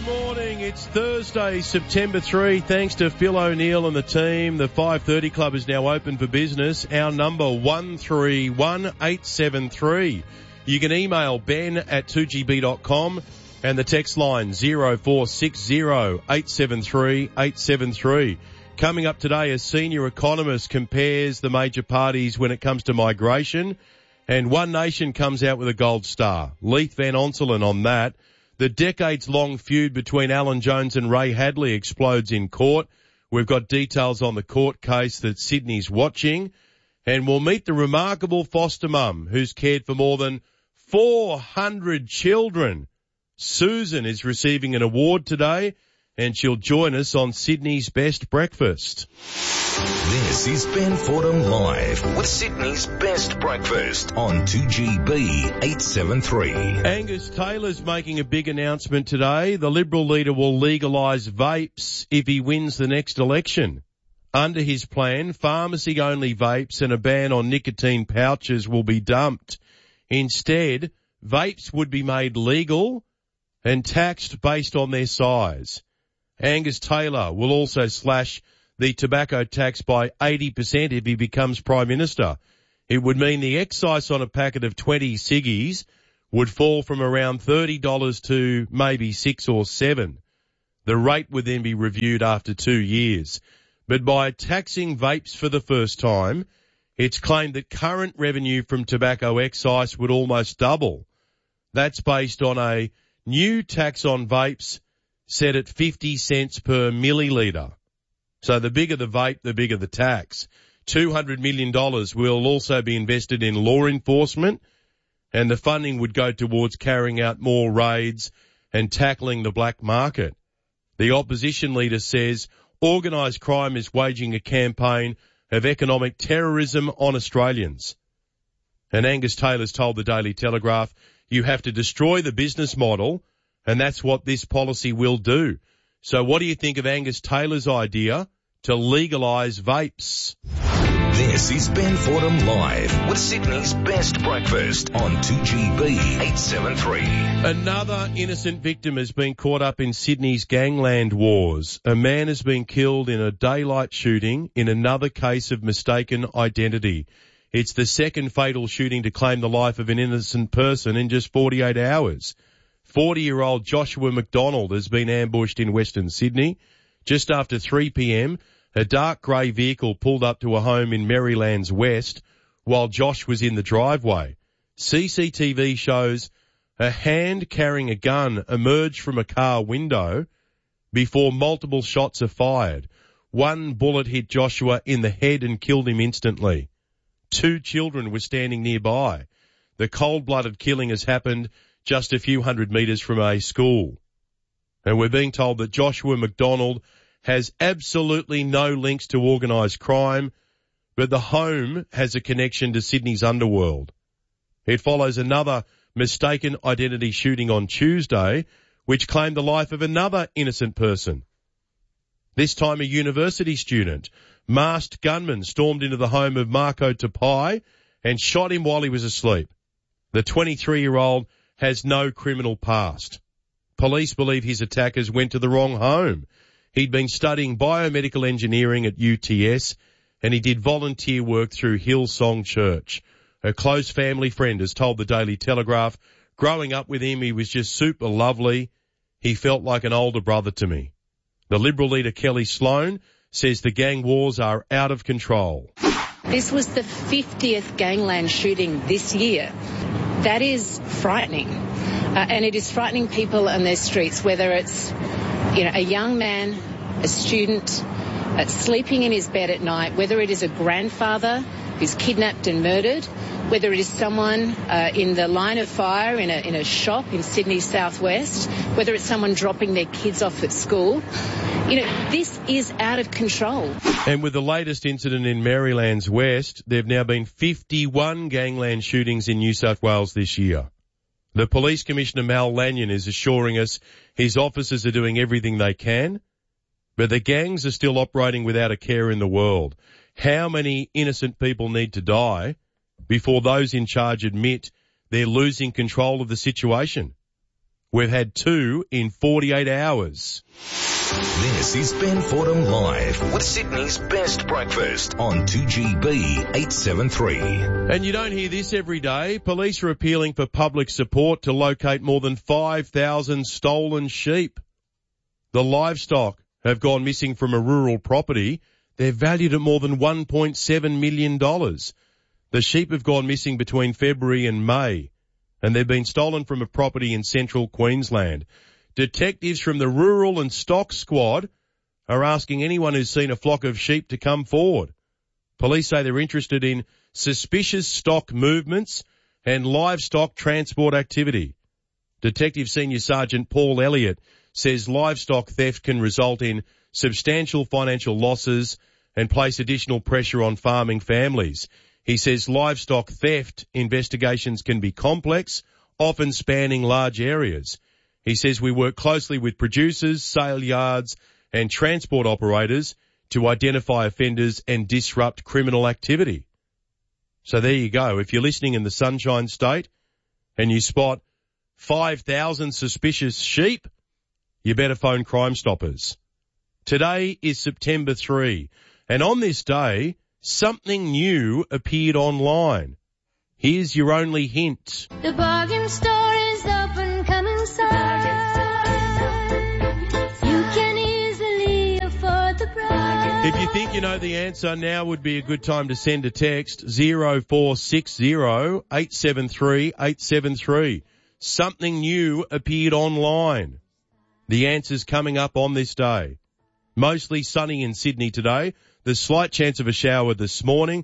Morning, it's Thursday, September 3. Thanks to Phil O'Neill and the team. The 5:30 Club is now open for business. Our number 131873. You can email ben@2gb.com and the text line 0460873873. Coming up today, a senior economist compares the major parties when it comes to migration, and One Nation comes out with a gold star. Leith Van Onselen on that. The decades-long feud between Alan Jones and Ray Hadley explodes in court. We've got details on the court case that Sydney's watching. And we'll meet the remarkable foster mum who's cared for more than 400 children. Susan is receiving an award today, and she'll join us on Sydney's Best Breakfast. This is Ben Fordham Live with Sydney's Best Breakfast on 2GB 873. Angus Taylor's making a big announcement today. The Liberal leader will legalise vapes if he wins the next election. Under his plan, pharmacy-only vapes and a ban on nicotine pouches will be dumped. Instead, vapes would be made legal and taxed based on their size. Angus Taylor will also slash the tobacco tax by 80% if he becomes Prime Minister. It would mean the excise on a packet of 20 ciggies would fall from around $30 to maybe $6 or $7. The rate would then be reviewed after 2 years. But by taxing vapes for the first time, it's claimed that current revenue from tobacco excise would almost double. That's based on a new tax on vapes set at 50 cents per millilitre. So the bigger the vape, the bigger the tax. $200 million will also be invested in law enforcement, and the funding would go towards carrying out more raids and tackling the black market. The opposition leader says organised crime is waging a campaign of economic terrorism on Australians. And Angus Taylor's told the Daily Telegraph, you have to destroy the business model, and that's what this policy will do. So what do you think of Angus Taylor's idea to legalise vapes? This is Ben Fordham Live with Sydney's Best Breakfast on 2GB 873. Another innocent victim has been caught up in Sydney's gangland wars. A man has been killed in a daylight shooting in another case of mistaken identity. It's the second fatal shooting to claim the life of an innocent person in just 48 hours. 40-year-old Joshua McDonald has been ambushed in Western Sydney. Just after 3 p.m, a dark grey vehicle pulled up to a home in Merrylands West while Josh was in the driveway. CCTV shows a hand carrying a gun emerge from a car window before multiple shots are fired. One bullet hit Joshua in the head and killed him instantly. 2 children were standing nearby. The cold-blooded killing has happened just a few hundred metres from a school. And we're being told that Joshua McDonald has absolutely no links to organised crime, but the home has a connection to Sydney's underworld. It follows another mistaken identity shooting on Tuesday, which claimed the life of another innocent person. This time a university student. Masked gunmen stormed into the home of Marco Tapai and shot him while he was asleep. The 23-year-old has no criminal past. Police believe his attackers went to the wrong home. He'd been studying biomedical engineering at UTS, and he did volunteer work through Hillsong Church. A close family friend has told the Daily Telegraph, growing up with him, he was just super lovely. He felt like an older brother to me. The Liberal leader Kelly Sloan says the gang wars are out of control. This was the 50th gangland shooting this year. That is frightening. And it is frightening people on their streets, whether it's, a young man, a student, sleeping in his bed at night, whether it is a grandfather who's kidnapped and murdered, whether it is someone in the line of fire in a shop in Sydney southwest, whether it's someone dropping their kids off at school. This is out of control. And with the latest incident in Merrylands West, there have now been 51 gangland shootings in New South Wales this year. The Police Commissioner Mal Lanyon is assuring us his officers are doing everything they can, but the gangs are still operating without a care in the world. How many innocent people need to die before those in charge admit they're losing control of the situation? We've had 2 in 48 hours. This is Ben Fordham Live with Sydney's best breakfast on 2GB 873. And you don't hear this every day. Police are appealing for public support to locate more than 5,000 stolen sheep. The livestock have gone missing from a rural property. They're valued at more than $1.7 million. The sheep have gone missing between February and May, and they've been stolen from a property in central Queensland. Detectives from the Rural and Stock Squad are asking anyone who's seen a flock of sheep to come forward. Police say they're interested in suspicious stock movements and livestock transport activity. Detective Senior Sergeant Paul Elliott says livestock theft can result in substantial financial losses and place additional pressure on farming families. He says livestock theft investigations can be complex, often spanning large areas. He says we work closely with producers, sale yards and transport operators to identify offenders and disrupt criminal activity. So there you go. If you're listening in the Sunshine State and you spot 5,000 suspicious sheep, you better phone Crime Stoppers. Today is September 3, and on this day, something new appeared online. Here's your only hint. The bargain store is open, come inside. You can easily afford the price. If you think you know the answer, now would be a good time to send a text 0460 873 873. Something new appeared online. The answer's coming up on this day. Mostly sunny in Sydney today. There's slight chance of a shower this morning.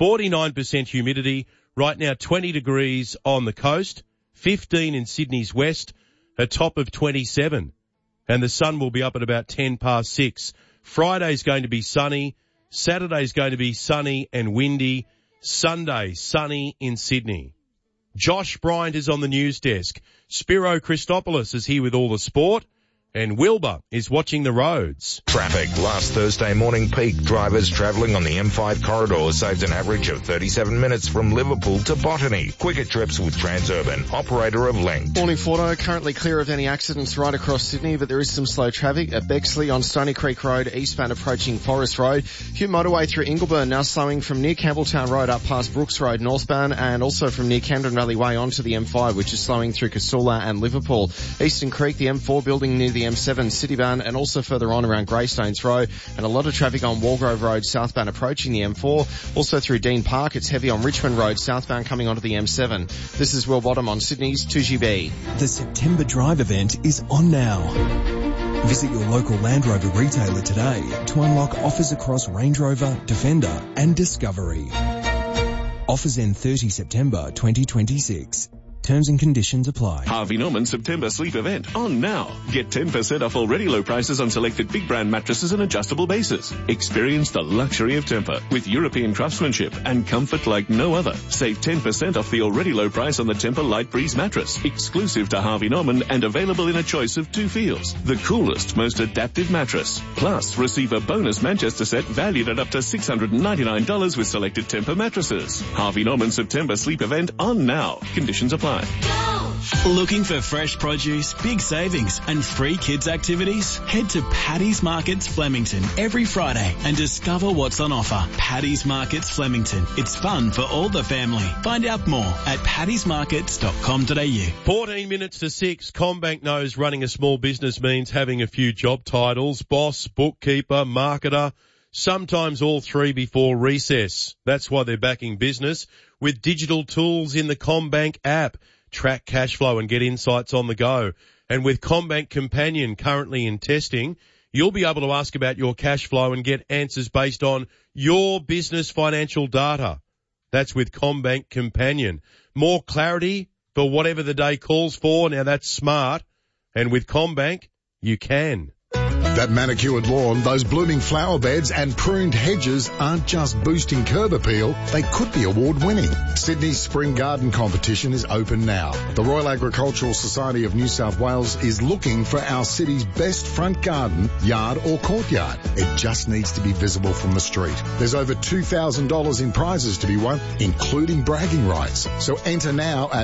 49% humidity. Right now 20 degrees on the coast. 15 in Sydney's west. A top of 27. And the sun will be up at about 10 past 6. Friday's going to be sunny. Saturday's going to be sunny and windy. Sunday, sunny in Sydney. Josh Bryant is on the news desk. Spiro Christopoulos is here with all the sport. And Wilbur is watching the roads. Traffic. Last Thursday morning peak, drivers travelling on the M5 corridor saved an average of 37 minutes from Liverpool to Botany. Quicker trips with Transurban, operator of Link. Morning, Fordo. Currently clear of any accidents right across Sydney, but there is some slow traffic at Bexley on Stony Creek Road, eastbound approaching Forest Road. Hugh motorway through Ingleburn now slowing from near Campbelltown Road up past Brooks Road northbound, and also from near Camden Valley Way onto the M5, which is slowing through Casula and Liverpool. Eastern Creek, the M4 building near the M7 Citybound, and also further on around Greystones Road, and a lot of traffic on Walgrove Road southbound approaching the M4. Also through Dean Park, it's heavy on Richmond Road southbound coming onto the M7. This is Will Bottom on Sydney's 2GB. The September Drive event is on now. Visit your local Land Rover retailer today to unlock offers across Range Rover, Defender and Discovery. Offers end 30 September 2026. Terms and conditions apply. Harvey Norman September sleep event on now. Get 10% off already low prices on selected big brand mattresses and adjustable bases. Experience the luxury of Tempur with European craftsmanship and comfort like no other. Save 10% off the already low price on the Tempur Light Breeze mattress, exclusive to Harvey Norman and available in a choice of 2 feels. The coolest, most adaptive mattress. Plus, receive a bonus Manchester set valued at up to $699 with selected Tempur mattresses. Harvey Norman September sleep event on now. Conditions apply. Looking for fresh produce, big savings and free kids activities? Head to Paddy's Markets Flemington every Friday and discover what's on offer. Paddy's Markets Flemington. It's fun for all the family. Find out more at paddysmarkets.com.au. 14 minutes to 6. CommBank knows running a small business means having a few job titles. Boss, bookkeeper, marketer, sometimes all three before recess. That's why they're backing business with digital tools in the CommBank app. Track cash flow and get insights on the go. And with CommBank Companion currently in testing, you'll be able to ask about your cash flow and get answers based on your business financial data. That's with CommBank Companion. More clarity for whatever the day calls for. Now that's smart. And with CommBank, you can. That manicured lawn, those blooming flower beds and pruned hedges aren't just boosting curb appeal, they could be award-winning. Sydney's Spring Garden Competition is open now. The Royal Agricultural Society of New South Wales is looking for our city's best front garden, yard or courtyard. It just needs to be visible from the street. There's over $2,000 in prizes to be won, including bragging rights. So enter now at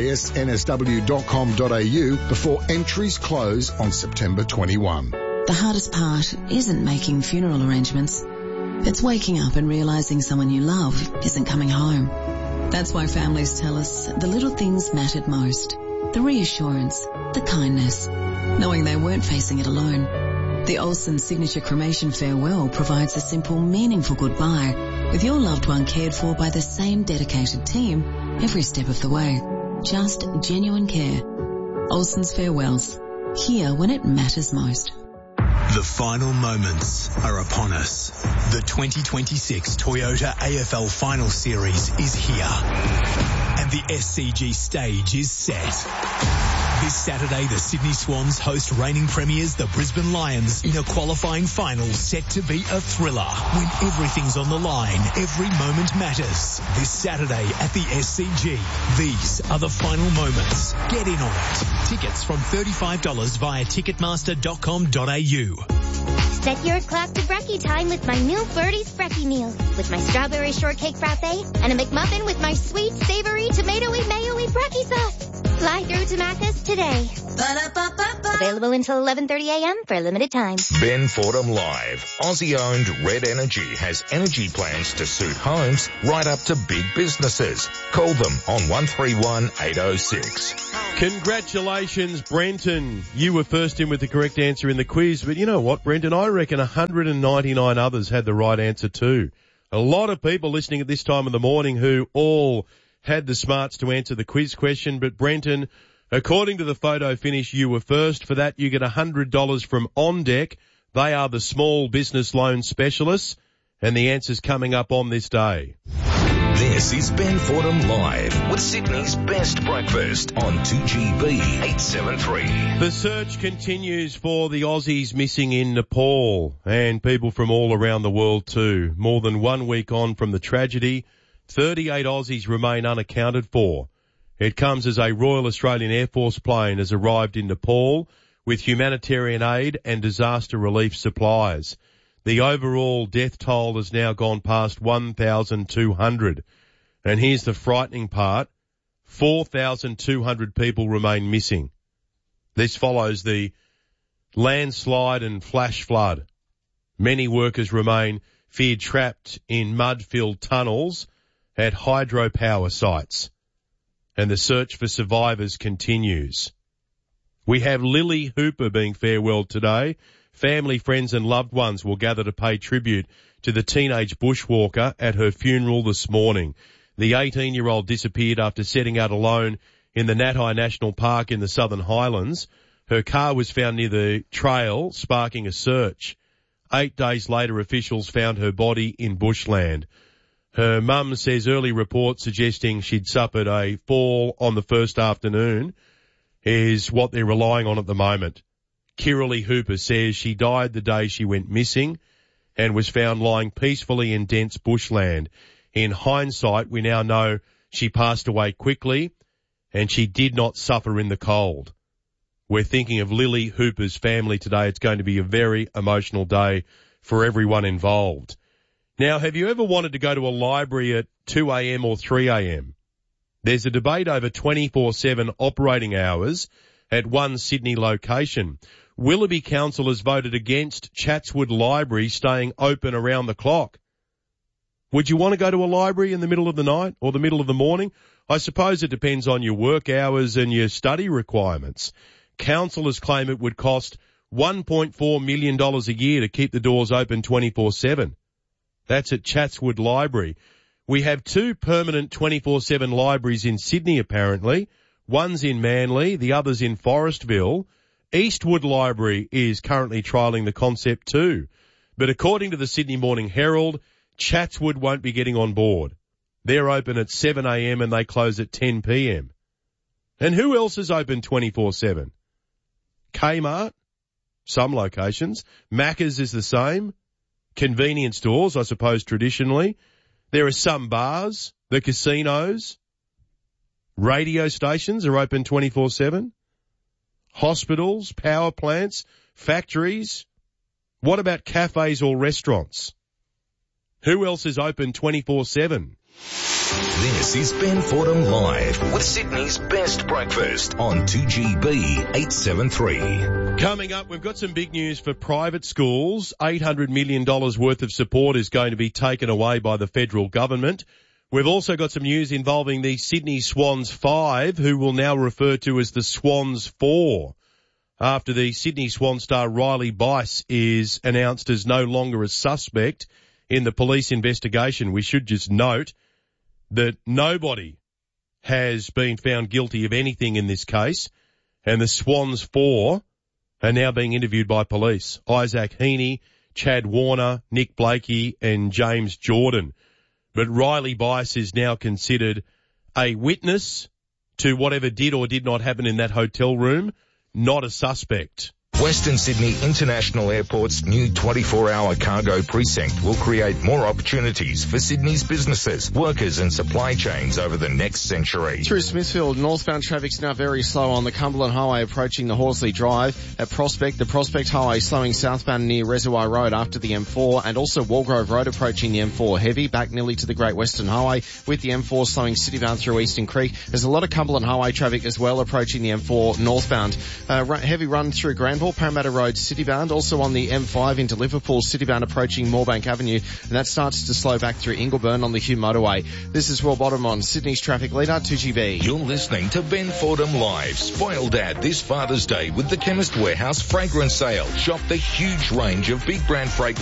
rasnsw.com.au before entries close on September 21. The hardest part isn't making funeral arrangements. It's waking up and realising someone you love isn't coming home. That's why families tell us the little things mattered most. The reassurance, the kindness, knowing they weren't facing it alone. The Olsen Signature Cremation Farewell provides a simple, meaningful goodbye with your loved one cared for by the same dedicated team every step of the way. Just genuine care. Olsen's Farewells. Here when it matters most. The final moments are upon us. The 2026 Toyota AFL Final Series is here. And the SCG stage is set. This Saturday, the Sydney Swans host reigning premiers, the Brisbane Lions, in a qualifying final set to be a thriller. When everything's on the line, every moment matters. This Saturday at the SCG, these are the final moments. Get in on it. Tickets from $35 via ticketmaster.com.au. Set your clock to brekkie time with my new Birdie's Brekkie meal. With my strawberry shortcake frappe and a McMuffin with my sweet, savory, tomatoey, mayo-y brekkie sauce. Fly through to Macca's today. Ba-da-ba-ba-ba. Available until 11:30 a.m. for a limited time. Ben Fordham Live. Aussie-owned Red Energy has energy plans to suit homes right up to big businesses. Call them on 131806. Congratulations, Brenton. You were first in with the correct answer in the quiz, but you know what, Brenton? I reckon 199 others had the right answer too. A lot of people listening at this time of the morning who all had the smarts to answer the quiz question, but Brenton, according to the photo finish, you were first. For that, you get $100 from On Deck. They are the small business loan specialists, and the answer's coming up on this day. This is Ben Fordham Live with Sydney's best breakfast on 2GB 873. The search continues for the Aussies missing in Nepal and people from all around the world too. More than 1 week on from the tragedy, 38 Aussies remain unaccounted for. It comes as a Royal Australian Air Force plane has arrived in Nepal with humanitarian aid and disaster relief supplies. The overall death toll has now gone past 1,200. And here's the frightening part. 4,200 people remain missing. This follows the landslide and flash flood. Many workers remain feared trapped in mud-filled tunnels at hydropower sites. And the search for survivors continues. We have Lily Hooper being farewelled today. Family, friends and loved ones will gather to pay tribute to the teenage bushwalker at her funeral this morning. The 18-year-old disappeared after setting out alone in the Natai National Park in the Southern Highlands. Her car was found near the trail, sparking a search. 8 days later, officials found her body in bushland. Her mum says early reports suggesting she'd suffered a fall on the first afternoon is what they're relying on at the moment. Kiralee Hooper says she died the day she went missing and was found lying peacefully in dense bushland. In hindsight, we now know she passed away quickly and she did not suffer in the cold. We're thinking of Lily Hooper's family today. It's going to be a very emotional day for everyone involved. Now, have you ever wanted to go to a library at 2 a.m. or 3 a.m.? There's a debate over 24/7 operating hours at one Sydney location. Willoughby Council has voted against Chatswood Library staying open around the clock. Would you want to go to a library in the middle of the night or the middle of the morning? I suppose it depends on your work hours and your study requirements. Councillors claim it would cost $1.4 million a year to keep the doors open 24/7. That's at Chatswood Library. We have 2 permanent 24/7 libraries in Sydney apparently. One's in Manly, the other's in Forestville. Eastwood Library is currently trialling the concept too. But according to the Sydney Morning Herald, Chatswood won't be getting on board. They're open at 7 a.m. and they close at 10 p.m. And who else is open 24/7? Kmart? some locations. Macca's is the same. Convenience stores, I suppose, traditionally. There are some bars, the casinos, radio stations are open 24/7. Hospitals, power plants, factories. What about cafes or restaurants? Who else is open 24/7? This is Ben Fordham Live with Sydney's best breakfast on 2GB 873. Coming up, we've got some big news for private schools. $800 million worth of support is going to be taken away by the federal government. We've also got some news involving the Sydney Swans 5, who we'll now refer to as the Swans 4, after the Sydney Swan star Riley Bice is announced as no longer a suspect in the police investigation. We should just note that nobody has been found guilty of anything in this case, and the Swans 4 are now being interviewed by police. Isaac Heaney, Chad Warner, Nick Blakey, and James Jordan. But Riley Bice is now considered a witness to whatever did or did not happen in that hotel room, not a suspect. Western Sydney International Airport's new 24-hour cargo precinct will create more opportunities for Sydney's businesses, workers and supply chains over the next century. Through Smithfield, northbound traffic's now very slow on the Cumberland Highway approaching the Horsley Drive. At Prospect, the Prospect Highway slowing southbound near Reservoir Road after the M4, and also Walgrove Road approaching the M4 heavy, back nearly to the Great Western Highway, with the M4 slowing citybound through Eastern Creek. There's a lot of Cumberland Highway traffic as well approaching the M4 northbound. Heavy run through Granville, Parramatta Road citybound, also on the M5 into Liverpool citybound approaching Moorebank Avenue, and that starts to slow back through Ingleburn on the Hume Motorway. This is Will Bottom on Sydney's traffic leader, 2GB. You're listening to Ben Fordham Live. Spoil Dad this Father's Day with the Chemist Warehouse fragrance sale. Shop the huge range of big brand fragrance